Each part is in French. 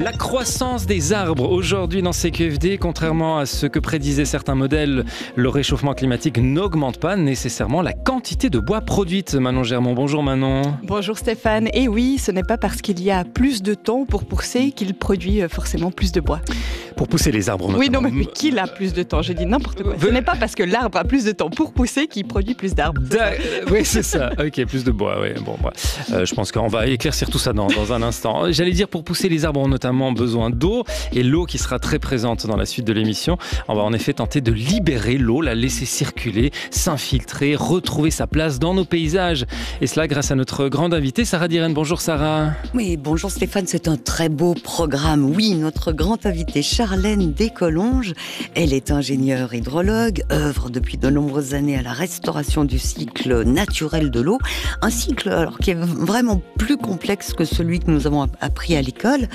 La croissance des arbres aujourd'hui dans CQFD, contrairement à ce que prédisaient certains modèles, le réchauffement climatique n'augmente pas nécessairement la quantité de bois produite. Manon Germont, bonjour Manon. Bonjour Stéphane. Et oui, ce n'est pas parce qu'il y a plus de temps pour pousser qu'il produit forcément plus de bois. Pour pousser les arbres notamment. Oui, non, mais qu'il a plus de temps, j'ai dit n'importe quoi. Ce n'est pas parce que l'arbre a plus de temps pour pousser qu'il produit plus d'arbres. Oui, c'est ça. Ok, plus de bois. Oui. Bon, je pense qu'on va éclaircir tout ça dans un instant. J'allais dire, pour pousser les arbres, on a notamment besoin d'eau, et l'eau qui sera très présente dans la suite de l'émission. On va en effet tenter de libérer l'eau, la laisser circuler, s'infiltrer, retrouver sa place dans nos paysages. Et cela grâce à notre grande invitée, Sarah Diren. Bonjour Sarah. Oui, bonjour Stéphane, c'est un très beau programme. Oui, notre grande invitée, Charlène Descolonges, elle est ingénieure hydrologue, œuvre depuis de nombreuses années à la restauration du cycle naturel de l'eau. Un cycle alors, qui est vraiment plus complexe que celui que nous avons appris à l'école.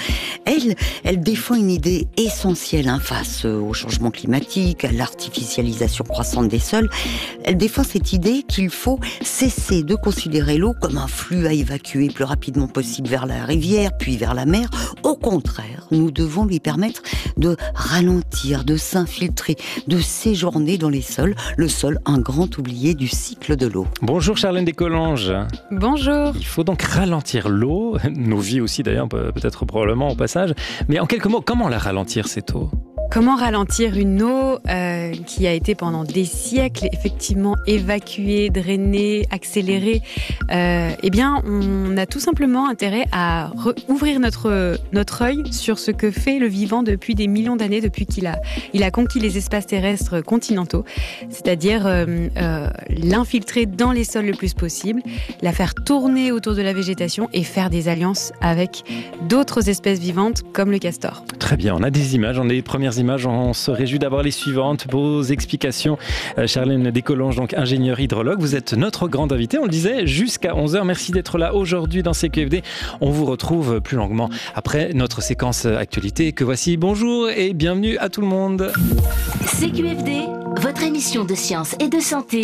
Elle défend une idée essentielle face au changement climatique, à l'artificialisation croissante des sols. Elle défend cette idée qu'il faut cesser de considérer l'eau comme un flux à évacuer le plus rapidement possible vers la rivière, puis vers la mer. Au contraire, nous devons lui permettre de ralentir, de s'infiltrer, de séjourner dans les sols. Le sol, un grand oublié du cycle de l'eau. Bonjour Charlène Descolonges. Bonjour. Il faut donc ralentir l'eau, nos vies aussi d'ailleurs, peut-être probablement au passage. Mais en quelques mots, comment la ralentir cette eau ? Comment ralentir une eau qui a été pendant des siècles effectivement évacuée, drainée, accélérée ? Eh bien, on a tout simplement intérêt à ouvrir notre œil sur ce que fait le vivant depuis des millions d'années, depuis qu'il a conquis les espaces terrestres continentaux, c'est-à-dire l'infiltrer dans les sols le plus possible, la faire tourner autour de la végétation et faire des alliances avec d'autres espèces vivantes comme le castor. Très bien, on a des images, on a les premières images, on se réjouit d'avoir les suivantes. Vos explications, Charlène Descolonges, donc ingénieure hydrologue. Vous êtes notre grande invitée, on le disait, jusqu'à 11h. Merci d'être là aujourd'hui dans CQFD. On vous retrouve plus longuement après notre séquence actualité que voici. Bonjour et bienvenue à tout le monde. CQFD, votre émission de science et de santé.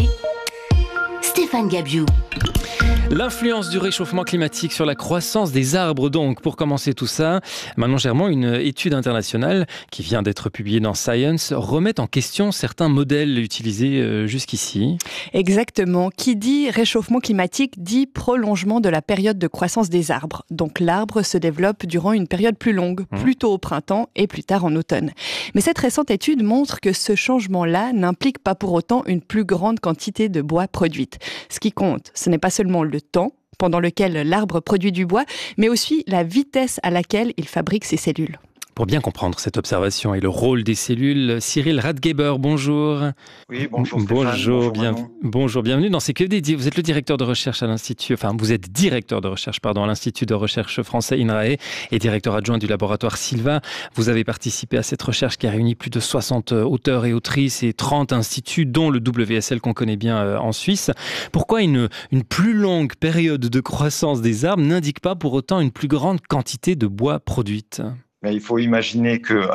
Stéphane Gabiou. L'influence du réchauffement climatique sur la croissance des arbres, donc, pour commencer tout ça, Manon Germont, une étude internationale qui vient d'être publiée dans Science, remet en question certains modèles utilisés jusqu'ici. Exactement. Qui dit réchauffement climatique dit prolongement de la période de croissance des arbres. Donc l'arbre se développe durant une période plus longue, plus tôt au printemps et plus tard en automne. Mais cette récente étude montre que ce changement-là n'implique pas pour autant une plus grande quantité de bois produite. Ce qui compte, ce n'est pas seulement le temps pendant lequel l'arbre produit du bois, mais aussi la vitesse à laquelle il fabrique ses cellules. Pour bien comprendre cette observation et le rôle des cellules, Cyril Radgeber, bonjour. Oui, bonjour Stéphane. Bonjour, bienvenue dans CQFD. Vous êtes le directeur de recherche à l'Institut, vous êtes directeur de recherche, à l'Institut de recherche français INRAE et directeur adjoint du laboratoire Silva. Vous avez participé à cette recherche qui a réuni plus de 60 auteurs et autrices et 30 instituts, dont le WSL qu'on connaît bien en Suisse. Pourquoi une plus longue période de croissance des arbres n'indique pas pour autant une plus grande quantité de bois produite ? Mais il faut imaginer que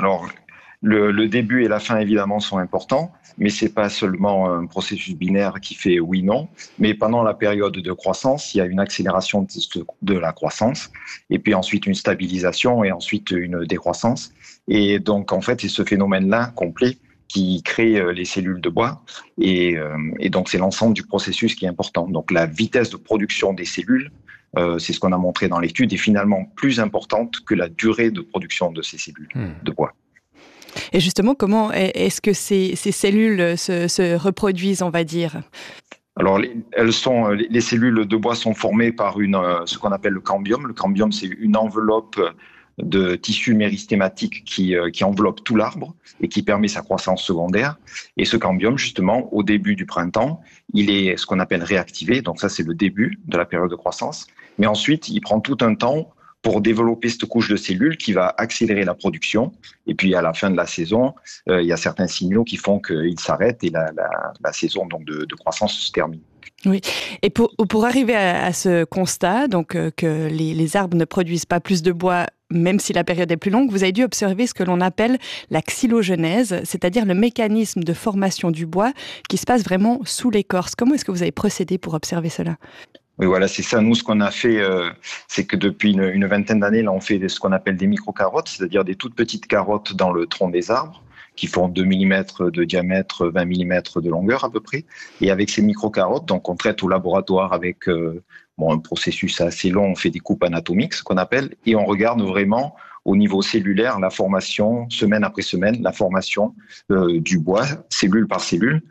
le début et la fin évidemment sont importants, mais c'est pas seulement un processus binaire qui fait oui/non, mais pendant la période de croissance, il y a une accélération de la croissance, et puis ensuite une stabilisation et ensuite une décroissance. Et donc en fait, c'est ce phénomène-là complet qui crée les cellules de bois, et donc c'est l'ensemble du processus qui est important. Donc la vitesse de production des cellules, c'est ce qu'on a montré dans l'étude, est finalement plus importante que la durée de production de ces cellules de bois. Et justement, comment est-ce que ces cellules se reproduisent, on va dire ? Alors, les cellules de bois sont formées par ce qu'on appelle le cambium. Le cambium, c'est une enveloppe de tissu méristématique qui enveloppe tout l'arbre et qui permet sa croissance secondaire. Et ce cambium, justement, au début du printemps, il est ce qu'on appelle réactivé. Donc ça, c'est le début de la période de croissance. Mais ensuite, il prend tout un temps pour développer cette couche de cellules qui va accélérer la production. Et puis, à la fin de la saison, il y a certains signaux qui font qu'il s'arrête et la saison donc, de croissance se termine. Oui, et pour arriver à ce constat, donc que les arbres ne produisent pas plus de bois même si la période est plus longue, vous avez dû observer ce que l'on appelle la xylogenèse, c'est-à-dire le mécanisme de formation du bois qui se passe vraiment sous l'écorce. Comment est-ce que vous avez procédé pour observer cela ? Oui, voilà, c'est ça. Nous, ce qu'on a fait, c'est que depuis une vingtaine d'années, là, on fait ce qu'on appelle des micro-carottes, c'est-à-dire des toutes petites carottes dans le tronc des arbres, qui font 2 mm de diamètre, 20 mm de longueur à peu près. Et avec ces micro-carottes, donc on traite au laboratoire avec un processus assez long, on fait des coupes anatomiques, ce qu'on appelle, et on regarde vraiment au niveau cellulaire la formation, semaine après semaine, la formation du bois, cellule par cellule.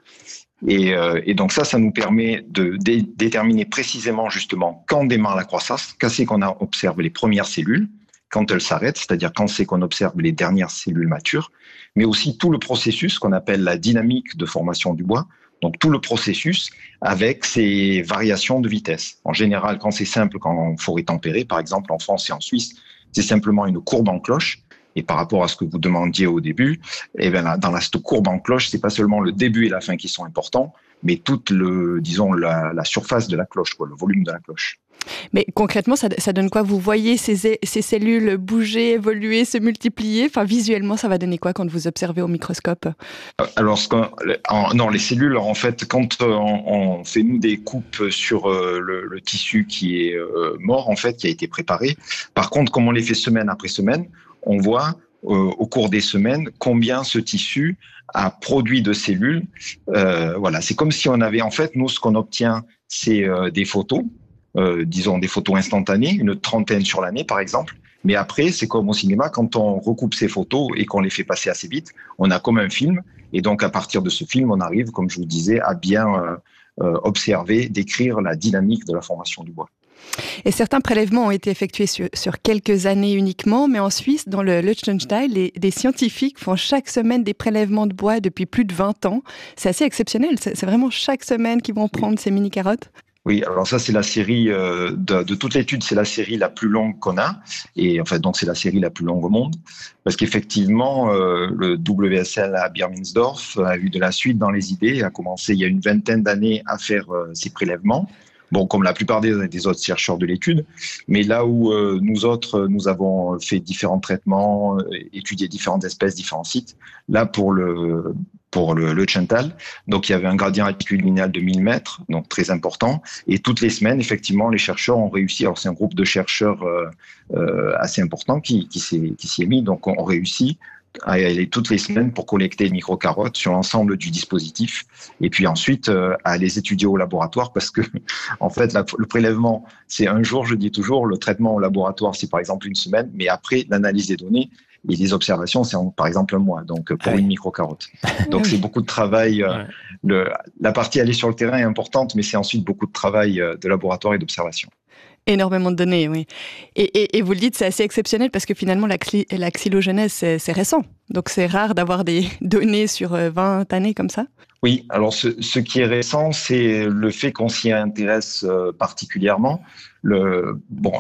Et donc ça nous permet de déterminer précisément justement quand démarre la croissance, quand c'est qu'on observe les premières cellules, quand elles s'arrêtent, c'est-à-dire quand c'est qu'on observe les dernières cellules matures, mais aussi tout le processus qu'on appelle la dynamique de formation du bois, donc tout le processus avec ses variations de vitesse. En général, quand c'est simple, quand en forêt tempérée, par exemple en France et en Suisse, c'est simplement une courbe en cloche. Et par rapport à ce que vous demandiez au début, dans cette courbe en cloche, c'est pas seulement le début et la fin qui sont importants, mais toute la surface de la cloche, le volume de la cloche. Mais concrètement, ça donne quoi? Vous voyez ces cellules bouger, évoluer, se multiplier? Enfin, visuellement, ça va donner quoi quand vous observez au microscope? Alors, les cellules, en fait, quand on fait nous des coupes sur le tissu qui est mort, en fait, qui a été préparé. Par contre, comme on les fait semaine après semaine, on voit au cours des semaines combien ce tissu a produit de cellules. Voilà, c'est comme si on avait, en fait, nous, ce qu'on obtient, c'est des photos. Disons des photos instantanées, une 30aine sur l'année par exemple, mais après c'est comme au cinéma, quand on recoupe ces photos et qu'on les fait passer assez vite, on a comme un film, et donc à partir de ce film on arrive, comme je vous disais, à bien observer, décrire la dynamique de la formation du bois. Et certains prélèvements ont été effectués sur quelques années uniquement, mais en Suisse, dans le Liechtenstein, des scientifiques font chaque semaine des prélèvements de bois depuis plus de 20 ans. C'est assez exceptionnel, c'est vraiment chaque semaine qu'ils vont prendre ces mini-carottes. Oui, alors ça c'est la série de toute l'étude, c'est la série la plus longue qu'on a, et en fait donc c'est la série la plus longue au monde, parce qu'effectivement le WSL à Birmensdorf a eu de la suite dans les idées, a commencé il y a une vingtaine d'années à faire ces prélèvements. Bon, comme la plupart des autres chercheurs de l'étude, mais là où nous avons fait différents traitements, étudié différentes espèces, différents sites. Là, pour le Chantal, donc il y avait un gradient altitudinal de 1000 mètres, donc très important. Et toutes les semaines, effectivement, les chercheurs ont réussi. Alors c'est un groupe de chercheurs assez important qui s'y est mis, donc on réussit à aller toutes les semaines pour collecter les micro-carottes sur l'ensemble du dispositif et puis ensuite à les étudier au laboratoire parce que en fait le prélèvement c'est un jour, je dis toujours, le traitement au laboratoire c'est par exemple une semaine, mais après l'analyse des données et les observations c'est par exemple un mois, donc pour une micro-carotte. Donc c'est beaucoup de travail. La partie aller sur le terrain est importante, mais c'est ensuite beaucoup de travail de laboratoire et d'observation. Énormément de données, oui. Et vous le dites, c'est assez exceptionnel parce que finalement, la xylogenèse, c'est récent. Donc, c'est rare d'avoir des données sur 20 années comme ça. Oui, alors ce qui est récent, c'est le fait qu'on s'y intéresse particulièrement. Les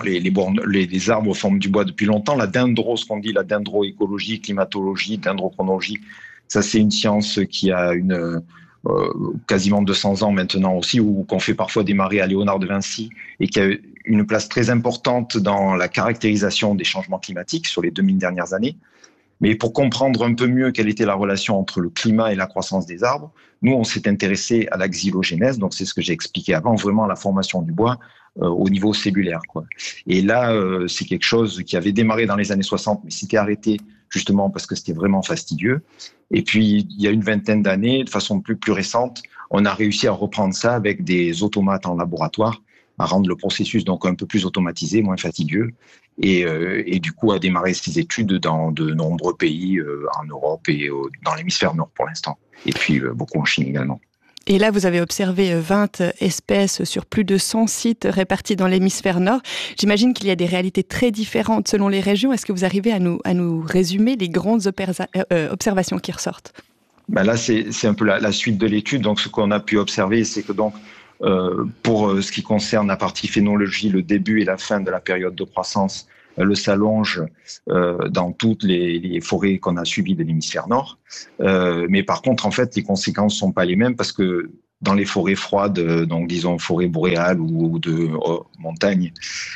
arbres forment du bois depuis longtemps. La dendroécologie, climatologie, dendrochronologie, ça c'est une science qui a quasiment 200 ans maintenant aussi, ou qu'on fait parfois démarrer à Léonard de Vinci et qui a une place très importante dans la caractérisation des changements climatiques sur les 2000 dernières années. Mais pour comprendre un peu mieux quelle était la relation entre le climat et la croissance des arbres, nous, on s'est intéressé à la xylogenèse, donc c'est ce que j'ai expliqué avant, vraiment la formation du bois au niveau cellulaire, quoi. Et là, c'est quelque chose qui avait démarré dans les années 60, mais s'était arrêté justement parce que c'était vraiment fastidieux. Et puis, il y a une vingtaine d'années, de façon plus récente, on a réussi à reprendre ça avec des automates en laboratoire, à rendre le processus donc un peu plus automatisé, moins fastidieux, et du coup à démarrer ces études dans de nombreux pays en Europe et dans l'hémisphère nord pour l'instant, et puis beaucoup en Chine également. Et là, vous avez observé 20 espèces sur plus de 100 sites répartis dans l'hémisphère nord. J'imagine qu'il y a des réalités très différentes selon les régions. Est-ce que vous arrivez à nous résumer les grandes observations qui ressortent? Là, c'est un peu la suite de l'étude. Donc, ce qu'on a pu observer, c'est que donc, pour ce qui concerne la partie phénologie, le début et la fin de la période de croissance s'allonge dans toutes les forêts qu'on a suivies de l'hémisphère nord. Mais par contre, en fait, les conséquences sont pas les mêmes parce que dans les forêts froides, donc disons forêts boréales ou de montagne,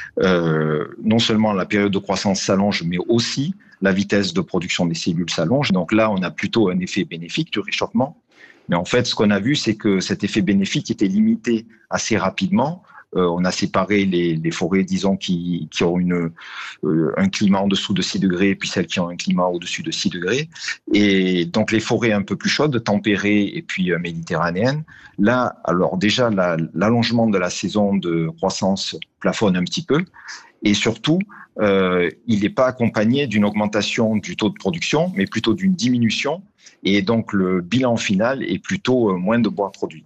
non seulement la période de croissance s'allonge, mais aussi la vitesse de production des cellules s'allonge. Donc là, on a plutôt un effet bénéfique du réchauffement. Mais en fait, ce qu'on a vu, c'est que cet effet bénéfique était limité assez rapidement on a séparé les forêts, disons, qui ont un climat en dessous de 6 degrés, et puis celles qui ont un climat au-dessus de 6 degrés. Et donc les forêts un peu plus chaudes, tempérées et puis méditerranéennes, là, alors déjà, l'allongement de la saison de croissance plafonne un petit peu. Et surtout, il n'est pas accompagné d'une augmentation du taux de production, mais plutôt d'une diminution. Et donc, le bilan final est plutôt moins de bois produit.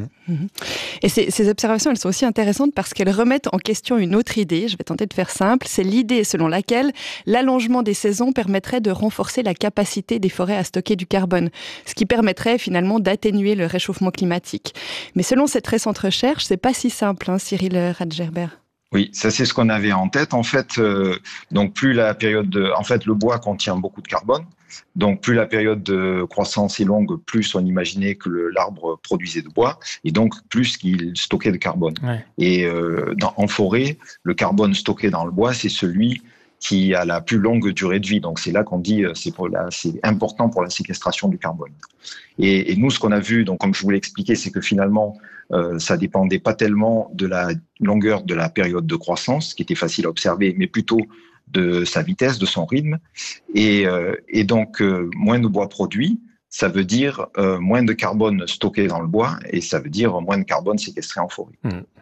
Et ces observations, elles sont aussi intéressantes parce qu'elles remettent en question une autre idée. Je vais tenter de faire simple. C'est l'idée selon laquelle l'allongement des saisons permettrait de renforcer la capacité des forêts à stocker du carbone, ce qui permettrait finalement d'atténuer le réchauffement climatique. Mais selon cette récente recherche, c'est pas si simple, Cyril Radgerber. Oui, ça c'est ce qu'on avait en tête. En fait, donc plus la période le bois contient beaucoup de carbone. Donc plus la période de croissance est longue, plus on imaginait que l'arbre produisait de bois, et donc plus qu'il stockait de carbone. Ouais. Et en forêt, le carbone stocké dans le bois, c'est celui qui a la plus longue durée de vie. Donc c'est là qu'on dit c'est important pour la séquestration du carbone. Et nous, ce qu'on a vu, donc comme je vous l'ai expliqué, c'est que finalement ça dépendait pas tellement de la longueur de la période de croissance, qui était facile à observer, mais plutôt de sa vitesse, de son rythme. Et donc moins de bois produit, ça veut dire moins de carbone stocké dans le bois, et ça veut dire moins de carbone séquestré en forêt.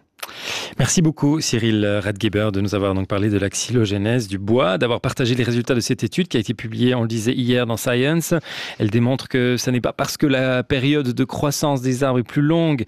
Merci beaucoup Cyril Radgeber de nous avoir donc parlé de la xylogénèse du bois, d'avoir partagé les résultats de cette étude qui a été publiée, on le disait hier, dans Science. Elle démontre que ce n'est pas parce que la période de croissance des arbres est plus longue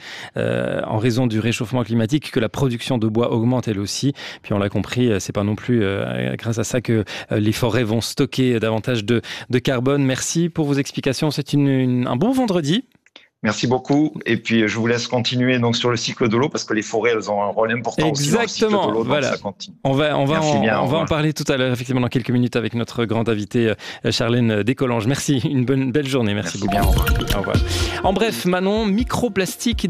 en raison du réchauffement climatique que la production de bois augmente elle aussi. Puis on l'a compris, c'est pas non plus grâce à ça que les forêts vont stocker davantage de carbone. Merci pour vos explications, c'est un bon vendredi. Merci beaucoup. Et puis, je vous laisse continuer donc sur le cycle de l'eau parce que les forêts, elles ont un rôle important. Exactement. Aussi dans le cycle de l'eau, voilà. On va en parler tout à l'heure, effectivement, dans quelques minutes avec notre grande invitée, Charlène Descollanges. Merci. Une belle journée. Merci beaucoup. Bien. Au revoir. En bref, Manon, microplastique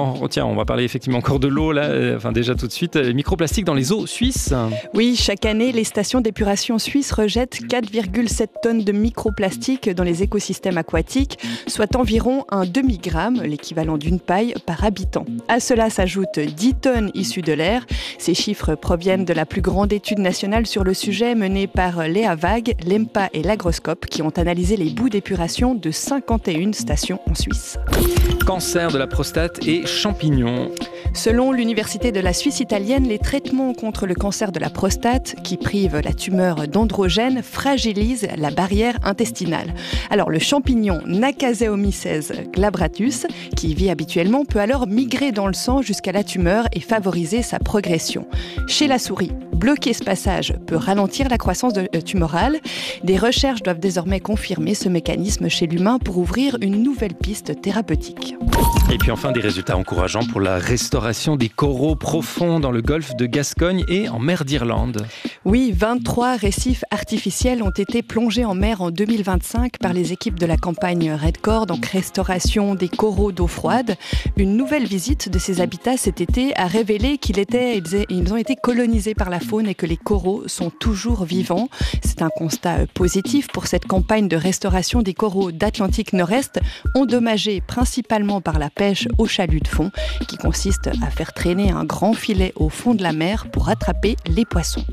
on va parler effectivement encore de l'eau, là. Déjà tout de suite. Microplastique dans les eaux suisses. Oui, chaque année, les stations d'épuration suisses rejettent 4,7 tonnes de microplastique dans les écosystèmes aquatiques, soit environ un demi-gramme, l'équivalent d'une paille par habitant. À cela s'ajoutent 10 tonnes issues de l'air. Ces chiffres proviennent de la plus grande étude nationale sur le sujet menée par l'EAVAG, l'EMPA et l'Agroscope qui ont analysé les boues d'épuration de 51 stations en Suisse. Cancer de la prostate et champignons. Selon l'Université de la Suisse italienne, les traitements contre le cancer de la prostate, qui privent la tumeur d'androgènes, fragilisent la barrière intestinale. Alors le champignon Nacaseomyces glabratus, qui vit habituellement, peut alors migrer dans le sang jusqu'à la tumeur et favoriser sa progression. Chez la souris, bloquer ce passage peut ralentir la croissance tumorale. Des recherches doivent désormais confirmer ce mécanisme chez l'humain pour ouvrir une nouvelle piste thérapeutique. Et puis enfin, des résultats encourageants pour la restauration des coraux profonds dans le golfe de Gascogne et en mer d'Irlande. Oui, 23 récifs artificiels ont été plongés en mer en 2025 par les équipes de la campagne Redcore, donc restauration des coraux d'eau froide. Une nouvelle visite de ces habitats cet été a révélé qu'ils ont été colonisés par la faune et que les coraux sont toujours vivants. C'est un constat positif pour cette campagne de restauration des coraux d'Atlantique Nord-Est, endommagés principalement par la pêche au chalut de fond, qui consiste à faire traîner un grand filet au fond de la mer pour attraper les poissons.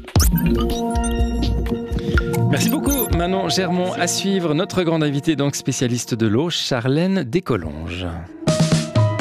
Merci beaucoup Manon Germont. À suivre notre grande invitée, donc spécialiste de l'eau, Charlène Descollanges.